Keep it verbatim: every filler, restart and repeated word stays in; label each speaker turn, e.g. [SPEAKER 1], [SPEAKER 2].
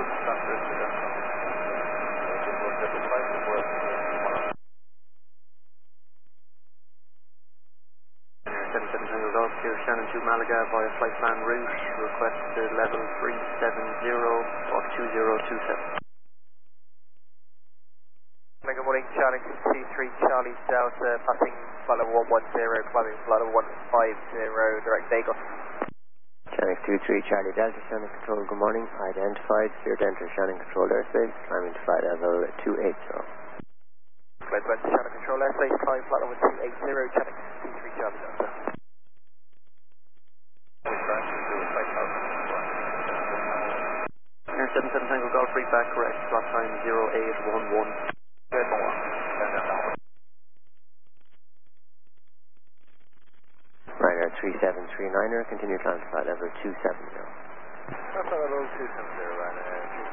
[SPEAKER 1] seven seven Tango Golf, here Shannon to Malaga via flight plan route, request to level three seven zero or two zero two seven.
[SPEAKER 2] Good morning, Charlie two three Charlie Delta, passing flight level one one zero, climbing flight level one five zero, direct Dagos.
[SPEAKER 3] Shannon two three Charlie Delta, Shannon Control, good morning, identified, clear to enter Shannon Control airspace, climbing to flight level two eight zero.
[SPEAKER 2] Clear to enter Shannon Control airspace, climbing flight level two eight zero, Shannon two three Charlie Delta.
[SPEAKER 1] Air seven seven Tango Golf, read back correct, slot time zero eight one one.
[SPEAKER 2] Good morning.
[SPEAKER 3] Ryanair three seven three niner, continue climb to flight level two seven zero.
[SPEAKER 2] Flight level two seven zero, Ryanair.